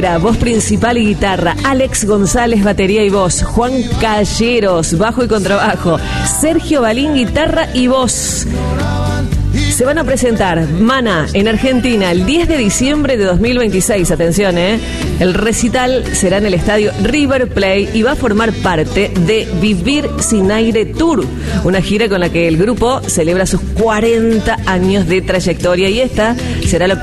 Rivera, voz principal y guitarra. Alex González, batería y voz. Juan Calleros, bajo y contrabajo. Sergio Balín, guitarra y voz. Se van a presentar Maná en Argentina el 10 de diciembre de 2026. Atención, El recital será en el estadio River Plate y va a formar parte de Vivir Sin Aire Tour, una gira con la que el grupo celebra sus 40 años de trayectoria, y esta será la